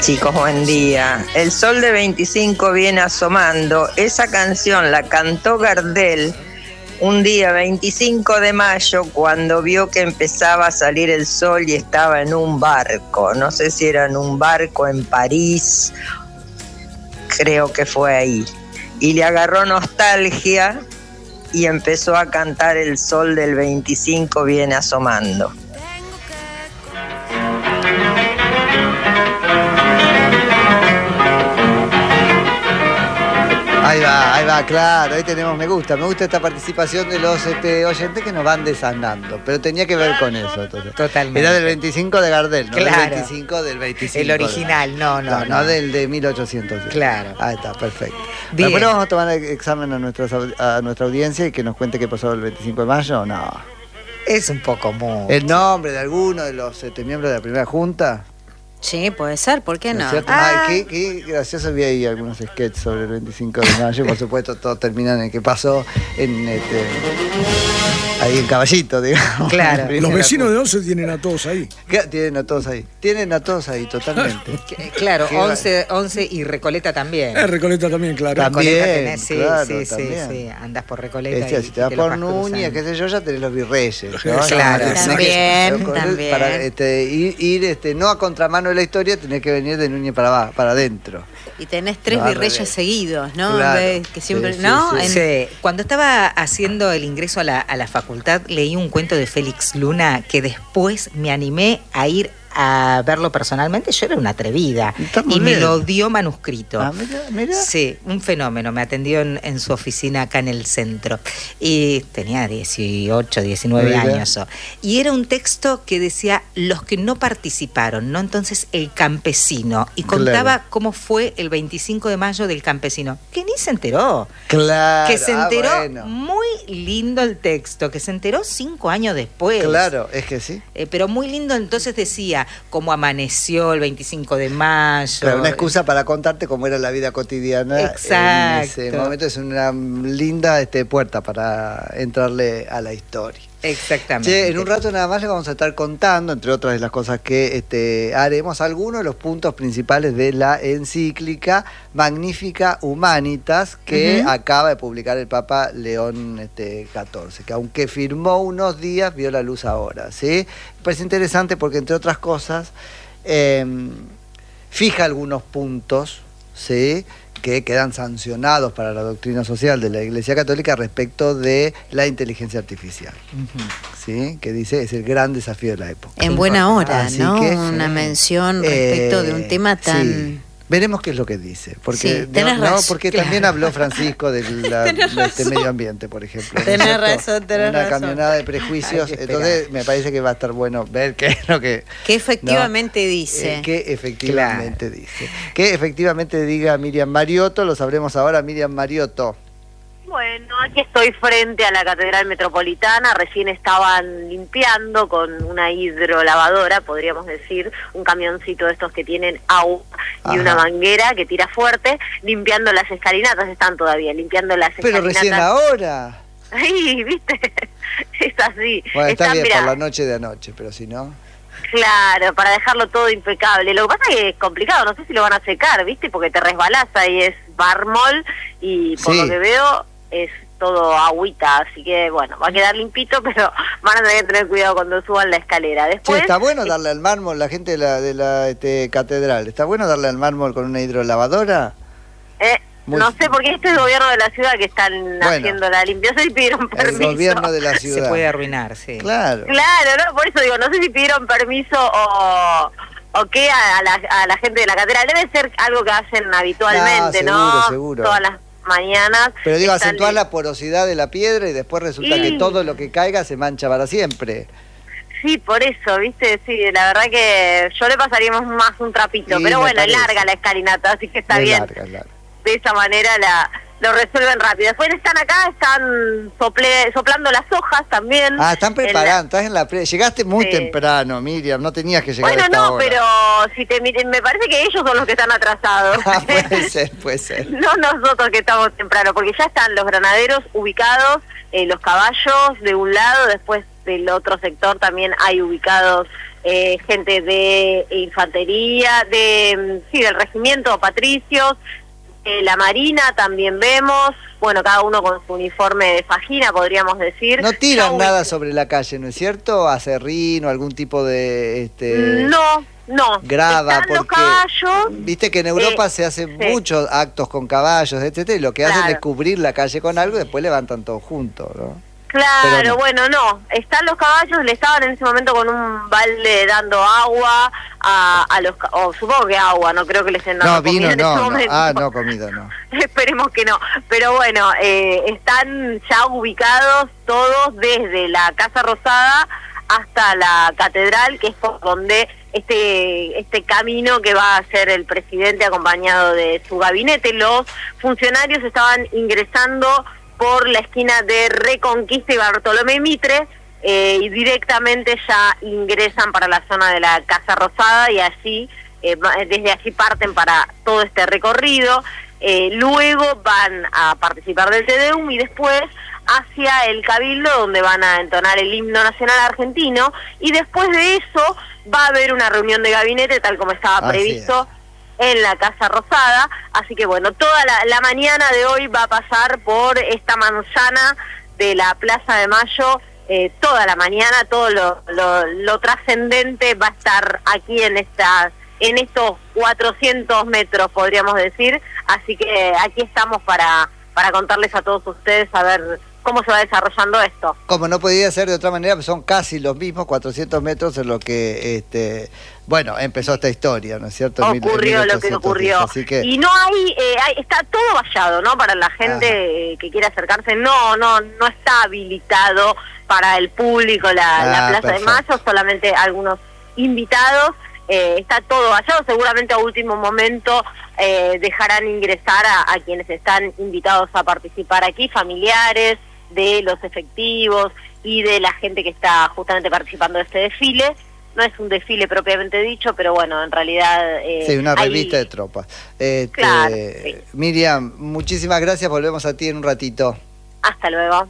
chicos, buen día. El sol de 25 viene asomando. Esa canción la cantó Gardel un día 25 de mayo cuando vio que empezaba a salir el sol y estaba en un barco. No sé si era en un barco en París, creo que fue ahí. Y le agarró nostalgia y empezó a cantar El sol del 25 viene asomando. Ahí va, claro, ahí tenemos, me gusta esta participación de los oyentes que nos van desandando, pero tenía que ver con eso. Entonces. Totalmente. Era del 25 de Gardel, no claro. del 25 del 25. El original, no del de 1800. Claro. Ahí está, perfecto. Bien. Bueno, vamos a tomar examen a nuestra audiencia y que nos cuente qué pasó el 25 de mayo, no. Es un poco muy... ¿El nombre de alguno de los miembros de la primera junta? Sí, puede ser, ¿por qué no? Qué gracioso, vi ahí algunos sketches sobre el 25 de mayo, por supuesto todos terminan en que pasó en ahí en Caballito, digamos. Claro. Los vecinos de Once tienen a todos ahí. Tienen a todos ahí, totalmente. Claro, 11 y Recoleta también. Recoleta también, claro. También, tenés, sí, claro, sí, también. sí, andás por Recoleta. Si te vas por Núñez, qué sé yo, ya tenés los virreyes, ¿no? Claro. También. Para ir no a contramano de la historia, tenés que venir de Núñez para adentro. Y tenés 3 virreyes seguidos, ¿no? Claro. Que siempre, Sí, ¿no? sí. Sí. Cuando estaba haciendo el ingreso a la facultad, leí un cuento de Félix Luna que después me animé a ir a verlo personalmente. Yo era una atrevida y me lo dio manuscrito. Mira. Sí, un fenómeno. Me atendió en su oficina acá en el centro y tenía 18, 19 años. Y era un texto que decía los que no participaron, ¿no? Entonces el campesino, y contaba cómo fue el 25 de mayo del campesino, que ni se enteró. Claro. Que se enteró, bueno. muy lindo el texto, que se enteró 5 años después. Claro, es que sí. Pero muy lindo, entonces decía cómo amaneció el 25 de mayo. Claro, una excusa para contarte cómo era la vida cotidiana. Exacto. En ese momento es una linda puerta para entrarle a la historia. Exactamente. Che, en un rato nada más les vamos a estar contando, entre otras de las cosas que haremos, algunos de los puntos principales de la encíclica Magnificat Humanitas que acaba de publicar el Papa León XIV, que aunque firmó unos días, vio la luz ahora, ¿sí? Me parece interesante porque, entre otras cosas, fija algunos puntos, ¿sí?, que quedan sancionados para la doctrina social de la Iglesia Católica respecto de la inteligencia artificial. ¿Sí? Que dice es el gran desafío de la época. En buena hora, así ¿no? Que, una mención respecto de un tema tan... Sí. Veremos qué es lo que dice, porque, sí, tenés razón, porque claro. También habló Francisco de medio ambiente, por ejemplo. Tenés razón, Una camionada de prejuicios, entonces me parece que va a estar bueno ver qué es lo que... Que efectivamente dice. Que efectivamente dice. Que efectivamente diga Miriam Mariotto, lo sabremos ahora, Miriam Mariotto. Bueno, aquí estoy frente a la Catedral Metropolitana, recién estaban limpiando con una hidrolavadora, podríamos decir, un camioncito de estos que tienen agua y una manguera que tira fuerte, limpiando las escalinatas, están todavía limpiando las escalinatas. Pero recién ahora. Ay, ¿viste? Es así. Bueno, está bien, mirá, por la noche de anoche, pero si no... Claro, para dejarlo todo impecable. Lo que pasa es que es complicado, no sé si lo van a secar, ¿viste? Porque te resbalás y es mármol y por lo que veo es todo agüita, así que bueno, va a quedar limpito, pero van a tener que tener cuidado cuando suban la escalera. Después, está bueno darle al mármol, la gente de la catedral, ¿está bueno darle al mármol con una hidrolavadora? No sé, porque este es el gobierno de la ciudad que están haciendo la limpieza y pidieron permiso. El gobierno de la ciudad. Se puede arruinar, sí. Claro, ¿no? Por eso digo, no sé si pidieron permiso o qué a la gente de la catedral. Debe ser algo que hacen habitualmente, seguro. Todas las mañanas. Pero digo, acentuar la porosidad de la piedra y después resulta que todo lo que caiga se mancha para siempre. Sí, por eso, ¿viste? Sí, la verdad que yo le pasaríamos más un trapito, pero bueno, es larga la escalinata, así que está bien. Larga. De esa manera lo resuelven rápido. Después están acá, están soplando las hojas también. Están preparando, estás en la llegaste muy temprano, Miriam, no tenías que llegar a esta hora. Pero si te miren, me parece que ellos son los que están atrasados. Puede ser. No nosotros que estamos temprano, porque ya están los granaderos ubicados, los caballos de un lado, después del otro sector también hay ubicados gente de infantería, del regimiento patricios, la Marina también vemos, bueno, cada uno con su uniforme de fajina, podríamos decir. No tiran nada sobre la calle, ¿no es cierto? Acerrín o algún tipo de... No, grava, están los porque caballos. viste que en Europa se hacen muchos actos con caballos, etcétera, y lo que hacen es cubrir la calle con algo y después levantan todo juntos, ¿no? Claro, bueno, no, están los caballos, le estaban en ese momento con un balde dando agua a los, supongo que agua, no creo que le estén dando vino, comida en ese momento. No, comida no. Esperemos que no, pero bueno, están ya ubicados todos desde la Casa Rosada hasta la catedral, que es por donde este camino que va a hacer el presidente acompañado de su gabinete. Los funcionarios estaban ingresando por la esquina de Reconquista y Bartolomé Mitre, y directamente ya ingresan para la zona de la Casa Rosada, y así, desde allí parten para todo este recorrido. Luego van a participar del Te Deum y después hacia el Cabildo, donde van a entonar el himno nacional argentino, y después de eso va a haber una reunión de gabinete, tal como estaba previsto en la Casa Rosada. Así que bueno, toda la mañana de hoy va a pasar por esta manzana de la Plaza de Mayo, toda la mañana, todo lo trascendente va a estar aquí en estos 400 metros, podríamos decir. Así que aquí estamos para contarles a todos ustedes a ver cómo se va desarrollando esto. Como no podía ser de otra manera, son casi los mismos 400 metros en lo que, empezó esta historia, ¿no es cierto? Ocurrió lo que ocurrió. Así que... Y no está todo vallado, ¿no? Para la gente que quiere acercarse, no está habilitado para el público la Plaza de Mayo, solamente algunos invitados. Está todo vallado, seguramente a último momento dejarán ingresar a quienes están invitados a participar aquí, familiares de los efectivos y de la gente que está justamente participando de este desfile. No es un desfile propiamente dicho, pero bueno, en realidad... sí, una revista de tropas. Claro, sí. Miriam, muchísimas gracias, volvemos a ti en un ratito. Hasta luego.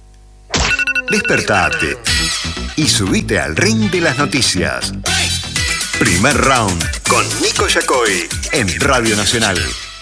Despertate y subite al ring de las noticias. Primer round con Nico Yacoy en Radio Nacional.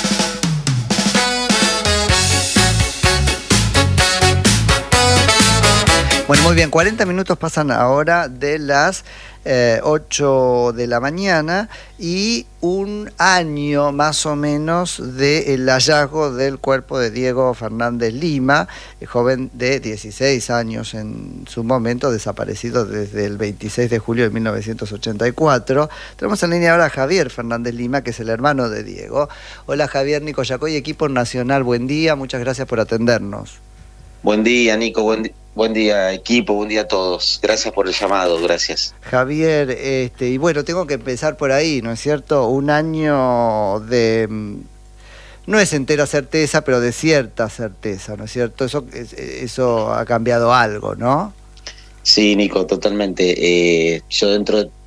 Bueno, muy bien, 40 minutos pasan ahora de las 8 de la mañana y un año más o menos del hallazgo del cuerpo de Diego Fernández Lima, joven de 16 años en su momento, desaparecido desde el 26 de julio de 1984. Tenemos en línea ahora a Javier Fernández Lima, que es el hermano de Diego. Hola Javier, Nico Yacoy, equipo nacional, buen día, muchas gracias por atendernos. Buen día, Nico, buen día, equipo, buen día a todos. Gracias por el llamado, gracias. Javier, y bueno, tengo que empezar por ahí, ¿no es cierto? Un año de, no es entera certeza, pero de cierta certeza, ¿no es cierto? Eso ha cambiado algo, ¿no? Sí, Nico, totalmente. Yo dentro de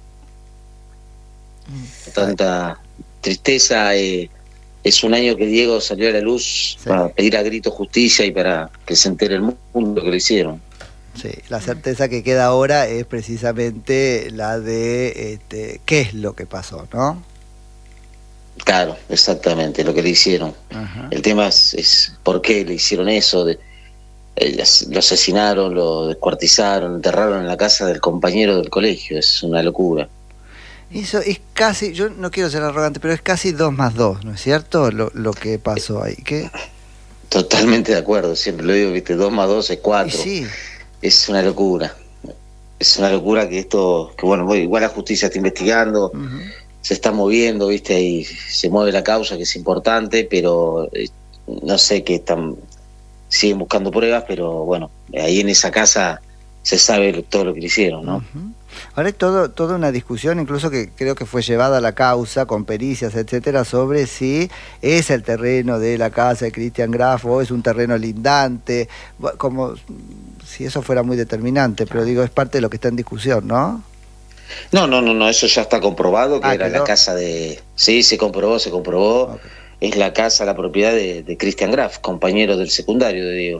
tanta tristeza... es un año que Diego salió a la luz para pedir a grito justicia y para que se entere el mundo que lo hicieron. Sí, la certeza que queda ahora es precisamente la de qué es lo que pasó, ¿no? Claro, exactamente, lo que le hicieron. Ajá. El tema es por qué le hicieron eso. Lo asesinaron, lo descuartizaron, enterraron en la casa del compañero del colegio. Es una locura. Eso es casi, yo no quiero ser arrogante, pero es casi 2 más 2, ¿no es cierto? Lo que pasó ahí. ¿Qué? Totalmente de acuerdo, siempre lo digo, ¿viste? 2 más 2 es 4. Sí. Es una locura. Es una locura que bueno, igual la justicia está investigando, se está moviendo, ¿viste? Ahí se mueve la causa, que es importante, pero no sé qué siguen buscando pruebas, pero bueno, ahí en esa casa se sabe todo lo que le hicieron, ¿no? Ahora hay toda una discusión, incluso que creo que fue llevada a la causa con pericias, etcétera, sobre si es el terreno de la casa de Christian Graf o es un terreno lindante, como si eso fuera muy determinante, pero digo, es parte de lo que está en discusión, ¿no? No, eso ya está comprobado, que era la casa de... Sí, se comprobó. Okay. Es la casa, la propiedad de Christian Graf, compañero del secundario de Diego.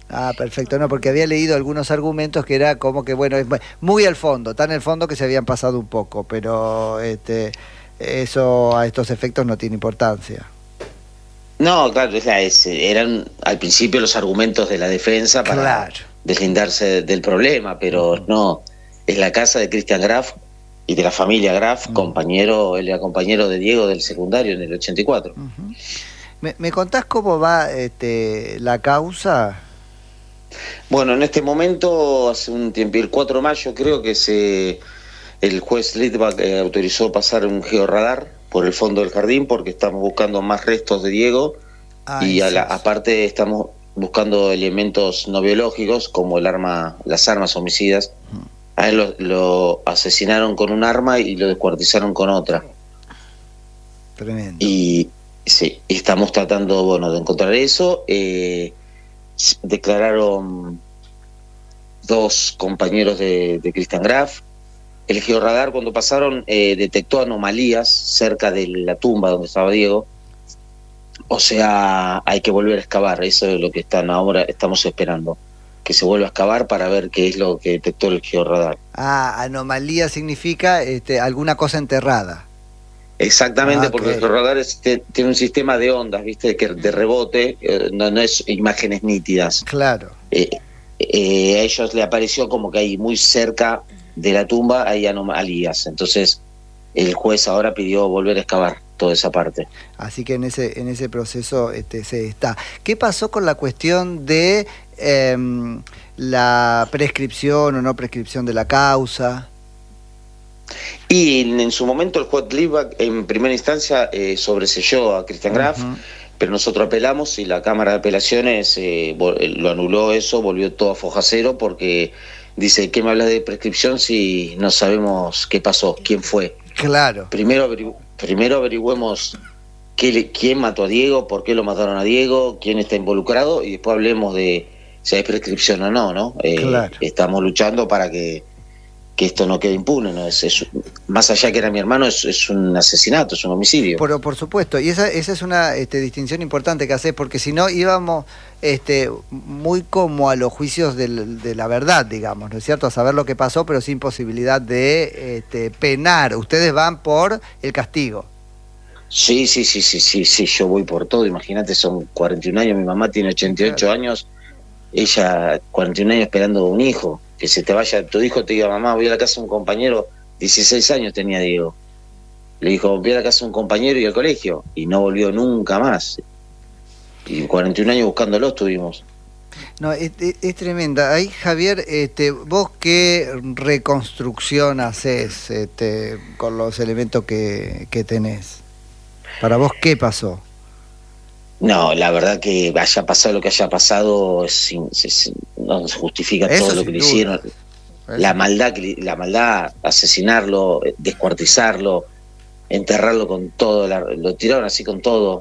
Ah, perfecto, no, porque había leído algunos argumentos que era como que, bueno, es muy al fondo, tan al fondo que se habían pasado un poco, pero eso a estos efectos no tiene importancia. No, claro, eran al principio los argumentos de la defensa para deslindarse del problema, pero no, es la casa de Christian Graf y de la familia Graf, él era compañero de Diego del secundario en el 84. ¿Me contás cómo va la causa? Bueno, en este momento, hace un tiempo, el 4 de mayo creo que el juez Litvak autorizó pasar un georradar por el fondo del jardín porque estamos buscando más restos de Diego y aparte estamos buscando elementos no biológicos como las armas homicidas. A él lo asesinaron con un arma y lo descuartizaron con otra. Tremendo. Y sí, estamos tratando, de encontrar eso. Declararon 2 compañeros de Christian Graf. El georradar, cuando pasaron, detectó anomalías cerca de la tumba donde estaba Diego. O sea, hay que volver a excavar. Eso es lo que estamos esperando, que se vuelva a excavar para ver qué es lo que detectó el georradar. Anomalía significa alguna cosa enterrada. Exactamente, porque el georradar tiene un sistema de ondas, ¿viste? De rebote, no es imágenes nítidas. Claro. A ellos le apareció como que ahí muy cerca de la tumba hay anomalías. Entonces el juez ahora pidió volver a excavar toda esa parte. Así que en ese proceso se está. ¿Qué pasó con la cuestión de la prescripción o no prescripción de la causa? Y en su momento el juez Litvak en primera instancia sobreselló a Christian Graf, pero nosotros apelamos y la Cámara de Apelaciones lo anuló eso, volvió todo a foja cero porque dice, ¿qué me hablas de prescripción si no sabemos qué pasó, quién fue? Claro. Primero averigüemos quién mató a Diego, por qué lo mataron a Diego, quién está involucrado y después hablemos de si hay prescripción o no, ¿no? Claro. Estamos luchando para que esto no quede impune, ¿no? Más allá que era mi hermano, es un asesinato, es un homicidio. Por supuesto, y esa es una distinción importante que haces, porque si no íbamos muy como a los juicios de la verdad, digamos, ¿no es cierto? A saber lo que pasó, pero sin posibilidad de penar. Ustedes van por el castigo. Sí, yo voy por todo. Imagínate, son 41 años, mi mamá tiene 88 años, ella 41 años esperando un hijo. Que se te vaya tu hijo, te diga, mamá, voy a la casa de un compañero, 16 años tenía Diego. Le dijo, voy a la casa de un compañero y al colegio. Y no volvió nunca más. Y 41 años buscándolo estuvimos. No, es tremenda. Ahí, Javier, vos qué reconstrucción haces con los elementos que tenés. Para vos, ¿qué pasó? No, la verdad que haya pasado lo que haya pasado no se justifica eso, todo lo que le hicieron. La maldad, asesinarlo, descuartizarlo, enterrarlo con todo, lo tiraron así con todo,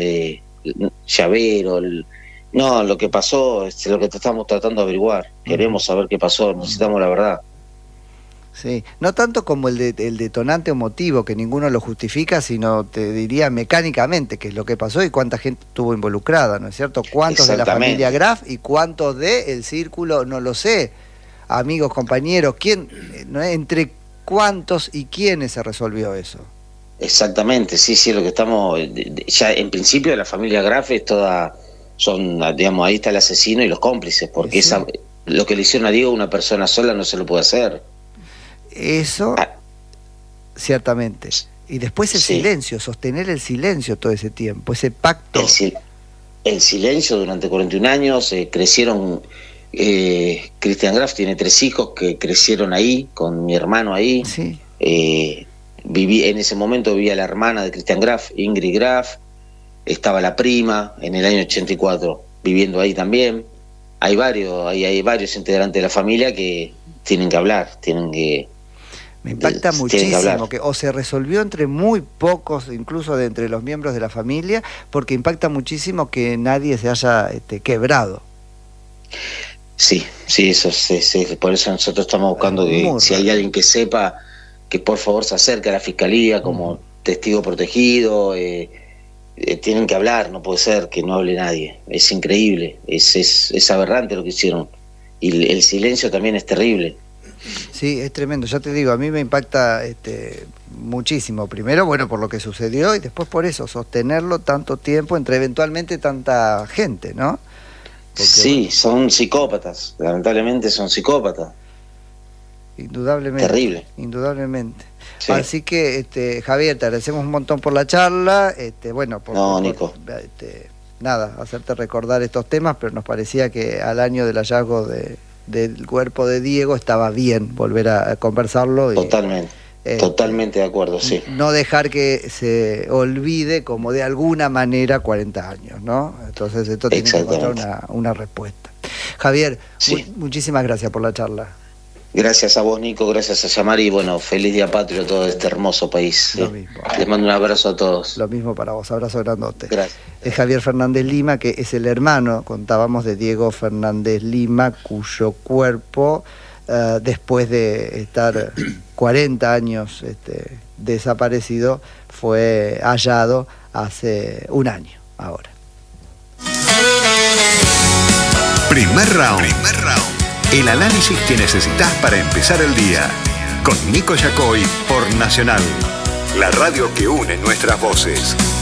llavero. No, lo que pasó es lo que estamos tratando de averiguar. Queremos saber qué pasó, necesitamos la verdad. Sí, no tanto como el detonante o motivo, que ninguno lo justifica, sino te diría mecánicamente qué es lo que pasó y cuánta gente estuvo involucrada, ¿no es cierto? ¿Cuántos de la familia Graf y cuántos del círculo? No lo sé, amigos, compañeros, ¿quién, entre cuántos y quiénes se resolvió eso? Exactamente, sí, lo que estamos, ya en principio la familia Graf es toda, digamos, ahí está el asesino y los cómplices, porque sí. Lo que le hicieron a Diego una persona sola no se lo puede hacer. Eso, ciertamente. Y después el silencio, sostener el silencio todo ese tiempo, ese pacto. El silencio durante 41 años, crecieron, Christian Graf tiene 3 hijos que crecieron ahí, con mi hermano ahí. Sí. En ese momento vivía la hermana de Christian Graf, Ingrid Graf, estaba la prima en el año 84 viviendo ahí también. Hay varios integrantes de la familia que tienen que hablar, Me impacta muchísimo que o se resolvió entre muy pocos, incluso de entre los miembros de la familia, porque impacta muchísimo que nadie se haya quebrado. Sí, eso por eso nosotros estamos buscando que si hay alguien que sepa, que por favor se acerque a la fiscalía como testigo protegido, tienen que hablar, no puede ser que no hable nadie. Es increíble, es aberrante lo que hicieron. Y el silencio también es terrible. Sí, es tremendo. Ya te digo, a mí me impacta muchísimo. Primero, bueno, por lo que sucedió y después por eso, sostenerlo tanto tiempo entre eventualmente tanta gente, ¿no? Porque, sí, bueno, son psicópatas, lamentablemente son psicópatas. Indudablemente. Terrible. Indudablemente. Sí. Así que, Javier, te agradecemos un montón por la charla. Bueno, Nico. Nada, hacerte recordar estos temas, pero nos parecía que al año del hallazgo del cuerpo de Diego estaba bien volver a conversarlo. Totalmente. Totalmente de acuerdo, sí. No dejar que se olvide como de alguna manera 40 años, ¿no? Entonces esto tiene que encontrar una respuesta. Javier, sí. Muchísimas gracias por la charla. Gracias a vos, Nico, gracias a Yamari y bueno, feliz día patrio a todo este hermoso país. Lo mismo. Les mando un abrazo a todos. Lo mismo para vos, abrazo grandote. Gracias. Es Javier Fernández Lima, que es el hermano, contábamos, de Diego Fernández Lima, cuyo cuerpo, después de estar 40 años desaparecido, fue hallado hace un año ahora. Primer round. El análisis que necesitas para empezar el día. Con Nico Yacoy por Nacional, la radio que une nuestras voces.